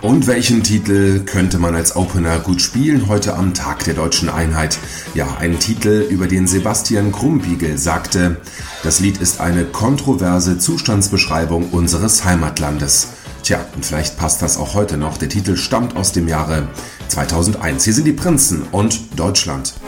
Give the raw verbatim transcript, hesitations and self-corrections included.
Und welchen Titel könnte man als Opener gut spielen heute am Tag der Deutschen Einheit? Ja, ein Titel, über den Sebastian Krumbiegel sagte, das Lied ist eine kontroverse Zustandsbeschreibung unseres Heimatlandes. Tja, und vielleicht passt das auch heute noch. Der Titel stammt aus dem Jahre zweitausendeins. Hier sind die Prinzen und Deutschland.